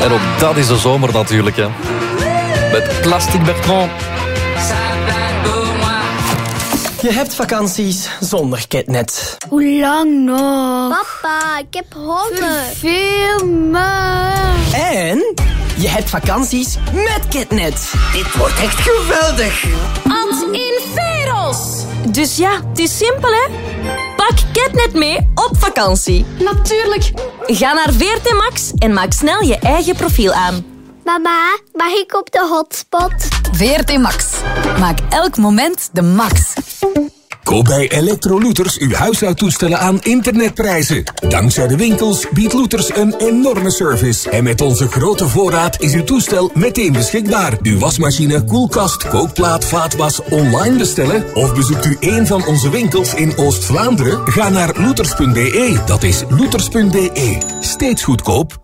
En ook dat is de zomer natuurlijk, hè. Met Plastic Bertrand. Je hebt vakanties zonder KitNet. Hoe lang nog? Papa, ik heb honger. Veel meer. En je hebt vakanties met KitNet. Dit wordt echt geweldig. Ad Inferos. Dus ja, het is simpel, hè? Pak KitNet mee op vakantie. Natuurlijk. Ga naar VRT Max en maak snel je eigen profiel aan. Mama, mag ik op de hotspot? VRT Max. Maak elk moment de max. Koop bij Electro-Looters uw huishoudtoestellen aan internetprijzen. Dankzij de winkels biedt Looters een enorme service. En met onze grote voorraad is uw toestel meteen beschikbaar. Uw wasmachine, koelkast, kookplaat, vaatwas online bestellen? Of bezoekt u een van onze winkels in Oost-Vlaanderen? Ga naar looters.be. Dat is looters.be. Steeds goedkoop.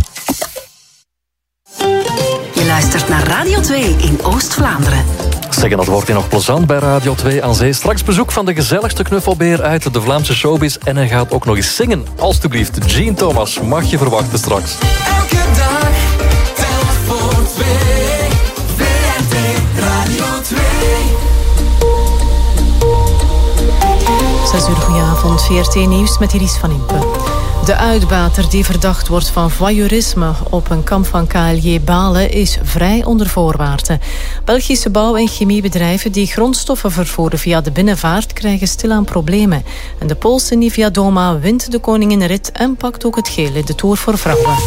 Je luistert naar Radio 2 in Oost-Vlaanderen. Zeggen, dat wordt hier nog plezant bij Radio 2 aan Zee. Straks bezoek van de gezelligste knuffelbeer uit de Vlaamse showbiz. En hij gaat ook nog eens zingen. Alsjeblieft, Gene Thomas mag je verwachten straks. Elke dag telt voor 2. VRT Radio 2. 6 uur, goedenavond. VRT Nieuws met Iris van Impe. De uitbater die verdacht wordt van voyeurisme op een kamp van KLJ Balen is vrij onder voorwaarden. Belgische bouw- en chemiebedrijven die grondstoffen vervoeren via de binnenvaart krijgen stilaan problemen. En de Poolse Nivea Doma wint de koninginrit en pakt ook het geel in de Tour voor vrouwen.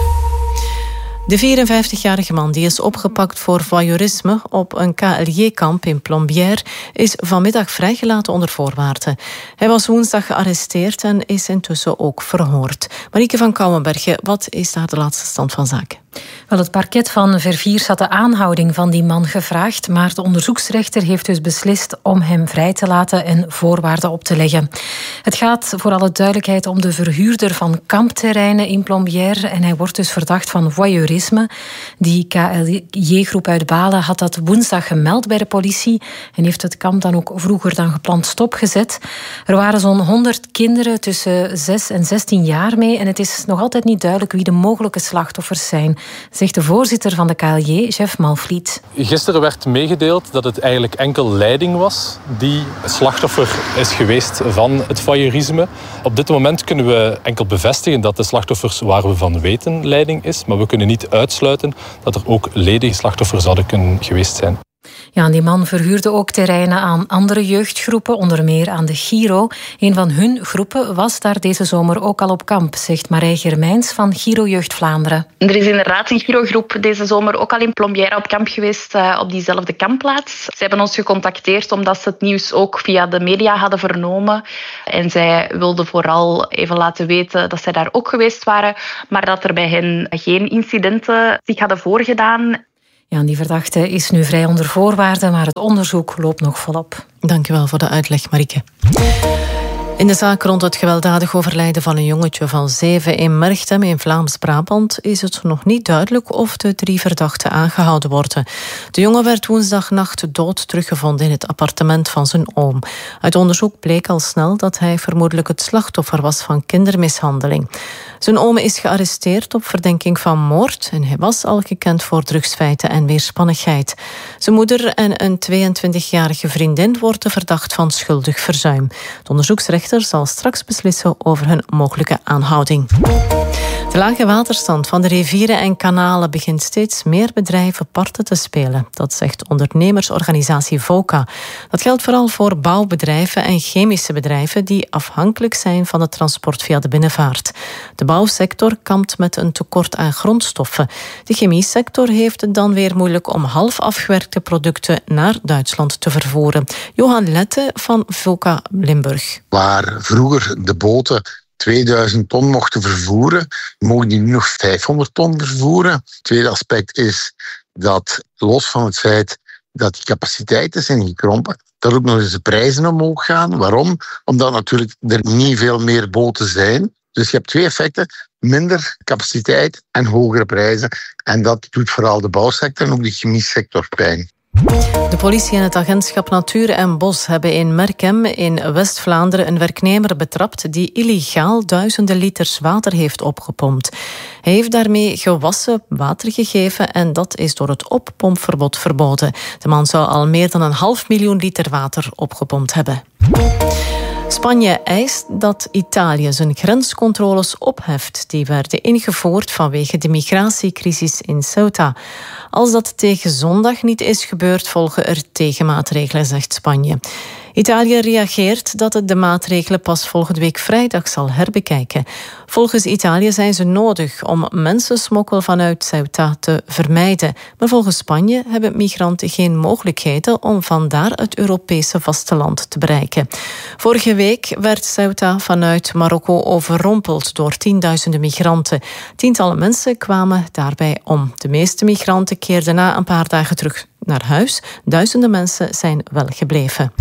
De 54-jarige man die is opgepakt voor voyeurisme op een KLJ-kamp in Plombières is vanmiddag vrijgelaten onder voorwaarden. Hij was woensdag gearresteerd en is intussen ook verhoord. Marieke van Kouwenbergen, wat is daar de laatste stand van zaken? Wel, het parket van Verviers had de aanhouding van die man gevraagd, maar de onderzoeksrechter heeft dus beslist om hem vrij te laten en voorwaarden op te leggen. Het gaat voor alle duidelijkheid om de verhuurder van kampterreinen in Plombières en hij wordt dus verdacht van voyeurisme. Die KLJ-groep uit Balen had dat woensdag gemeld bij de politie en heeft het kamp dan ook vroeger dan gepland stopgezet. Er waren zo'n 100 kinderen tussen 6 en 16 jaar mee en het is nog altijd niet duidelijk wie de mogelijke slachtoffers zijn, zegt de voorzitter van de KLJ, Jeff Malvliet. Gisteren werd meegedeeld dat het eigenlijk enkel leiding was die slachtoffer is geweest van het voyeurisme. Op dit moment kunnen we enkel bevestigen dat de slachtoffers waar we van weten leiding is, maar we kunnen niet uitsluiten dat er ook ledige slachtoffers zouden kunnen geweest zijn. Ja, en die man verhuurde ook terreinen aan andere jeugdgroepen, onder meer aan de Giro. Een van hun groepen was daar deze zomer ook al op kamp, zegt Marij Germijns van Giro Jeugd Vlaanderen. Er is inderdaad een Giro-groep deze zomer ook al in Plombières op kamp geweest, op diezelfde kampplaats. Ze hebben ons gecontacteerd omdat ze het nieuws ook via de media hadden vernomen. En zij wilden vooral even laten weten dat zij daar ook geweest waren, maar dat er bij hen geen incidenten zich hadden voorgedaan. Ja, en die verdachte is nu vrij onder voorwaarden, maar het onderzoek loopt nog volop. Dank je wel voor de uitleg, Marieke. In de zaak rond het gewelddadig overlijden van een jongetje van 7 in Merchtem in Vlaams-Brabant is het nog niet duidelijk of de 3 verdachten aangehouden worden. De jongen werd woensdagnacht dood teruggevonden in het appartement van zijn oom. Uit onderzoek bleek al snel dat hij vermoedelijk het slachtoffer was van kindermishandeling. Zijn oom is gearresteerd op verdenking van moord en hij was al gekend voor drugsfeiten en weerspannigheid. Zijn moeder en een 22-jarige vriendin worden verdacht van schuldig verzuim. De onderzoeksrechter zal straks beslissen over hun mogelijke aanhouding. De lage waterstand van de rivieren en kanalen begint steeds meer bedrijven parten te spelen. Dat zegt ondernemersorganisatie VOCA. Dat geldt vooral voor bouwbedrijven en chemische bedrijven die afhankelijk zijn van het transport via de binnenvaart. De bouwsector kampt met een tekort aan grondstoffen. De chemiesector heeft het dan weer moeilijk om half afgewerkte producten naar Duitsland te vervoeren. Johan Lette van VOCA Limburg. Waar vroeger de boten 2000 ton mochten vervoeren, mogen die nu nog 500 ton vervoeren. Het tweede aspect is dat, los van het feit dat die capaciteiten zijn gekrompen, dat ook nog eens de prijzen omhoog gaan. Waarom? Omdat natuurlijk er niet veel meer boten zijn. Dus je hebt 2 effecten. Minder capaciteit en hogere prijzen. En dat doet vooral de bouwsector en ook de chemiesector pijn. De politie en het agentschap Natuur en Bos hebben in Merkem in West-Vlaanderen een werknemer betrapt die illegaal duizenden liters water heeft opgepompt. Hij heeft daarmee gewassen water gegeven en dat is door het oppompverbod verboden. De man zou al meer dan 500.000 liter water opgepompt hebben. Spanje eist dat Italië zijn grenscontroles opheft. Die werden ingevoerd vanwege de migratiecrisis in Ceuta. Als dat tegen zondag niet is gebeurd, volgen er tegenmaatregelen, zegt Spanje. Italië reageert dat het de maatregelen pas volgende week vrijdag zal herbekijken. Volgens Italië zijn ze nodig om mensensmokkel vanuit Ceuta te vermijden. Maar volgens Spanje hebben migranten geen mogelijkheden om vandaar het Europese vasteland te bereiken. Vorige week werd Ceuta vanuit Marokko overrompeld door tienduizenden migranten. Tientallen mensen kwamen daarbij om. De meeste migranten keerden na een paar dagen terug naar huis. Duizenden mensen zijn wel gebleven.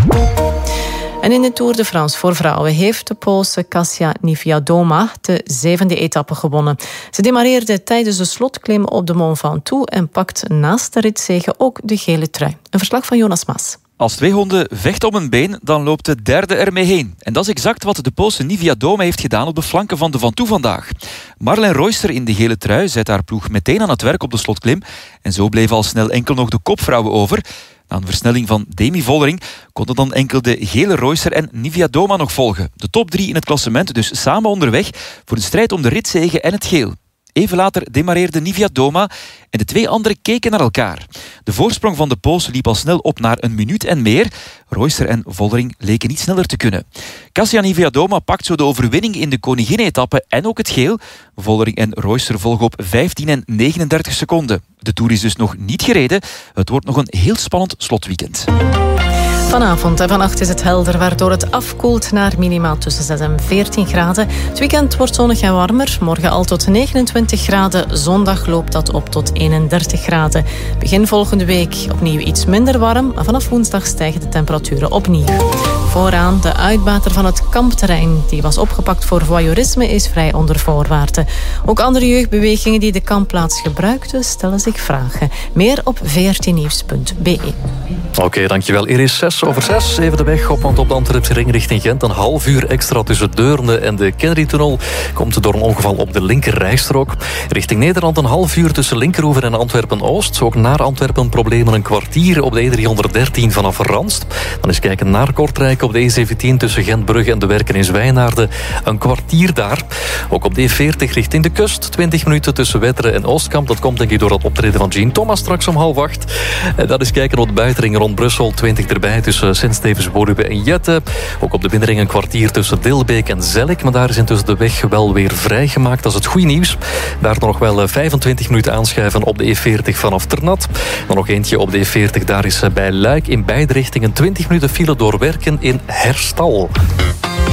En in de Tour de France voor vrouwen heeft de Poolse Kasia Niewiadoma de 7e etappe gewonnen. Ze demareerde tijdens de slotklim op de Mont Ventoux en pakt naast de ritzege ook de gele trui. Een verslag van Jonas Maas. Als 2 honden vechten om een been, dan loopt de derde ermee heen. En dat is exact wat de Poolse Niewiadoma heeft gedaan op de flanken van de Ventoux vandaag. Marlene Royster in de gele trui zet haar ploeg meteen aan het werk op de slotklim. En zo bleven al snel enkel nog de kopvrouwen over. Na een versnelling van Demi Vollering konden dan enkel de gele Royster en Niewiadoma nog volgen. De top 3 in het klassement dus samen onderweg voor de strijd om de ritzege en het geel. Even later demareerde Niewiadoma en de 2 anderen keken naar elkaar. De voorsprong van de Poolse liep al snel op naar 1 minuut en meer. Royster en Vollering leken niet sneller te kunnen. Kasia Niewiadoma pakt zo de overwinning in de koningin-etappe en ook het geel. Vollering en Royster volgen op 15 en 39 seconden. De Tour is dus nog niet gereden. Het wordt nog een heel spannend slotweekend. Vanavond en vannacht is het helder, waardoor het afkoelt naar minima tussen 6 en 14 graden. Het weekend wordt zonnig en warmer. Morgen al tot 29 graden. Zondag loopt dat op tot 31 graden. Begin volgende week opnieuw iets minder warm. Maar vanaf woensdag stijgen de temperaturen opnieuw. Vooraan de uitbater van het kampterrein. Die was opgepakt voor voyeurisme, is vrij onder voorwaarden. Ook andere jeugdbewegingen die de kampplaats gebruikten, stellen zich vragen. Meer op vrtnieuws.be. Oké, dankjewel Iris. 6:06, even de weg op, want op de Antwerpse ring richting Gent een half uur extra tussen Deurne en de Kennedy-tunnel komt door een ongeval op de linkerrijstrook. Richting Nederland een half uur tussen Linkeroever en Antwerpen-Oost. Ook naar Antwerpen problemen een kwartier op de E313 vanaf Ranst. Dan eens kijken naar Kortrijk op de E17 tussen Gentbrugge en de Werken in Zwijnaarden. Een kwartier daar. Ook op de E40 richting de kust. 20 minuten tussen Wetteren en Oostkamp. Dat komt denk ik door het optreden van Jean Thomas straks om 7:30. En dat is kijken op de buitenring rond Brussel. 20 erbij tussen Sint-Stevens-Boruwe en Jette. Ook op de binnenring een kwartier tussen Dilbeek en Zellik. Maar daar is intussen de weg wel weer vrijgemaakt. Dat is het goede nieuws. Daar nog wel 25 minuten aanschuiven op de E40 vanaf Ternat. Dan nog eentje op de E40. Daar is bij Luik in beide richtingen 20 minuten file door Werken in Herstal.